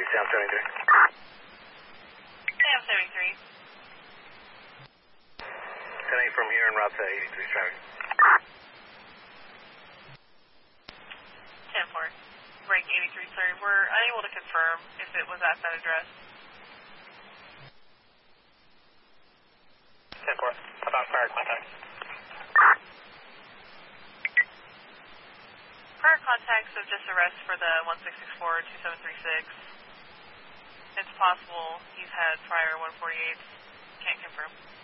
Sam 73. Sam 73. 10-8 from here en route to 83 traffic. 10-4. Break 83, sir. We're unable to confirm if it was at that address. 10-4. About prior contact. Prior contacts of just arrest for the 1664-2736. It's possible he's had prior 148s. Can't confirm.